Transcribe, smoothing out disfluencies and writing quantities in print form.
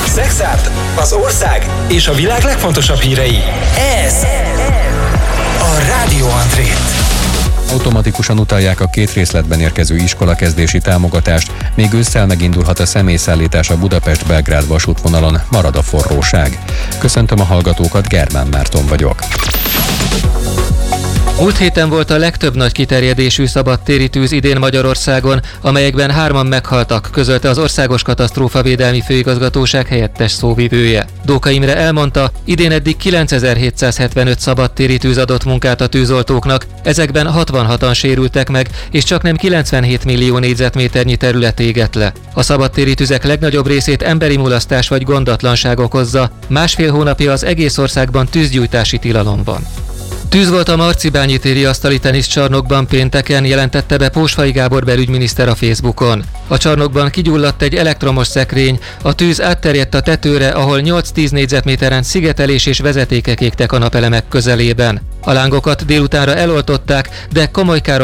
Szexárd, az ország és a világ legfontosabb hírei. Ez a Rádió André. Automatikusan utalják a 2 részletben érkező iskolakezdési támogatást, még ősszel megindulhat a személyszállítás a Budapest-Belgrád vasútvonalon, marad a forróság. Köszöntöm a hallgatókat, Germán Márton vagyok. Múlt héten volt a legtöbb nagy kiterjedésű szabadtéri tűz idén Magyarországon, amelyekben 3-an meghaltak, közölte az Országos Katasztrófavédelmi Főigazgatóság helyettes szóvivője. Dóka Imre elmondta, idén eddig 9775 szabadtéri tűz adott munkát a tűzoltóknak, ezekben 66-an sérültek meg, és csaknem 97 millió négyzetméternyi terület égett le. A szabadtéri tüzek legnagyobb részét emberi mulasztás vagy gondatlanság okozza, 1,5 hónapja az egész országban tűzgyújtási tilalom van. Tűz volt a Marcibányi téri asztali teniszcsarnokban pénteken, jelentette be Pósfai Gábor belügyminiszter a Facebookon. A csarnokban kigyulladt egy elektromos szekrény, a tűz átterjedt a tetőre, ahol 8-10 négyzetméteren szigetelés és vezetékek égtek a napelemek közelében. A lángokat délutánra eloltották, de komoly károk